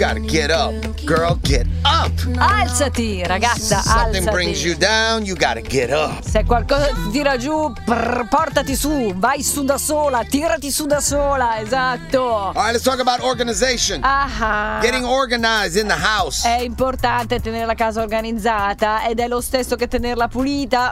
gotta get up. Girl, get up. Alzati, ragazza, Something alzati. brings you down, you gotta get up. Se qualcosa ti tira giù, portati su, vai su da sola, tirati su da sola, esatto. All right, let's talk about organization. Getting organized in the house. È importante tenere la casa organizzata ed è lo stesso che tenerla pulita.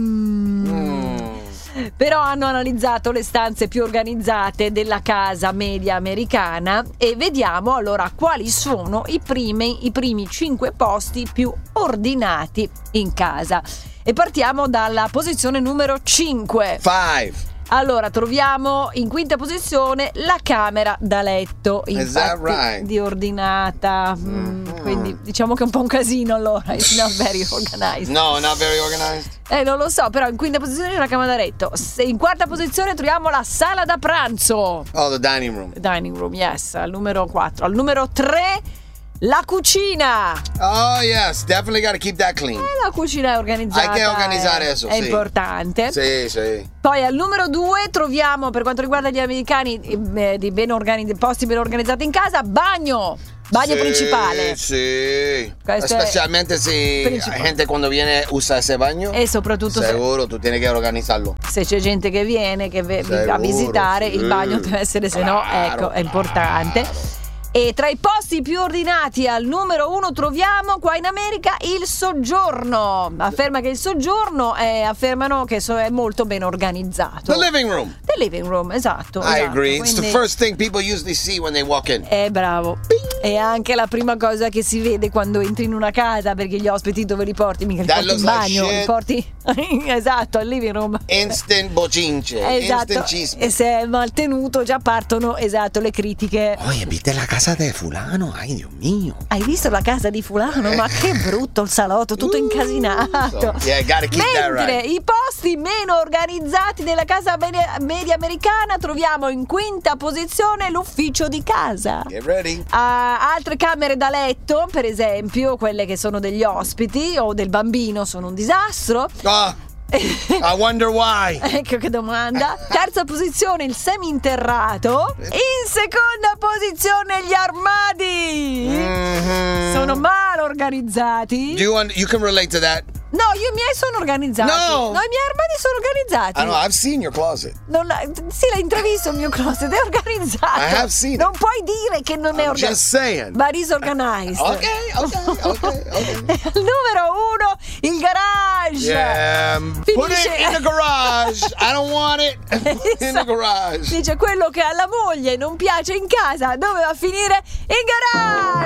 Però hanno analizzato le stanze più organizzate della casa media americana e vediamo allora quali sono i primi 5 posti più ordinati in casa. E partiamo dalla posizione numero 5. 5. Allora, troviamo in quinta posizione la camera da letto. Is that Infatti, right? di ordinata. Quindi diciamo che è un po' un casino allora. It's not very organized. No, not very organized. Non lo so, però in quinta posizione c'è la camera da letto. In quarta posizione troviamo la sala da pranzo. Oh, the dining room. Dining room, yes, al numero 4. Al numero 3 la cucina. Oh, yes, definitely gotta keep that clean. La cucina è organizzata. Hay que organizzare eso, è sì. importante. Sì, sì. Poi al numero 2 troviamo, per quanto riguarda gli americani, di posti ben organizzati in casa, bagno principale. Sì. Questo è Specialmente se principale. gente quando viene usa ese bagno. E soprattutto Seguro, tu tieni che organizzarlo. se c'è gente che viene, che vi va a visitare, sì. il bagno deve essere, se no, ecco, è importante. E tra i posti più ordinati al numero 1 troviamo qua in America il soggiorno. Afferma che il soggiorno affermano che è molto ben organizzato. The living room. The living room, esatto. I agree. It's the Quindi- first thing people usually see when they walk in. Bravo. È anche la prima cosa che si vede quando entri in una casa, perché gli ospiti dove li porti? Mica li That porti in looks like bagno, shit. li porti esatto, al living room. Instant bocince. Esatto. Instant chisme. E se è mal tenuto già partono, esatto, le critiche. Oye, ¿viste la casa de fulano? Ay, Dios mío. Hai visto la casa di fulano? Ma che brutto il salotto, tutto incasinato. Yeah, gotta keep that Mentre right. i posti meno organizzati della casa media americana troviamo in quinta posizione l'ufficio di casa. Get ready. Altre camere da letto, per esempio, quelle che sono degli ospiti o del bambino, sono un disastro. I wonder why. Ecco che domanda. Terza posizione il seminterrato. In seconda posizione gli armadi. Sono mal organizzati. You can relate to that? No, i miei sono organizzati. No. I miei armadi sono organizzati. I know, I've seen your closet. Sì, l'hai intravisto il mio closet, è organizzato. I have seen it. Non puoi dire che non è I'm organizzato. just saying. But is organized. Okay. Al numero 1 il garage. Yeah, put it Finisce- in the garage. I don't want it. Put it in the garage. Dice quello che alla moglie non piace in casa dove va a finire? In garage.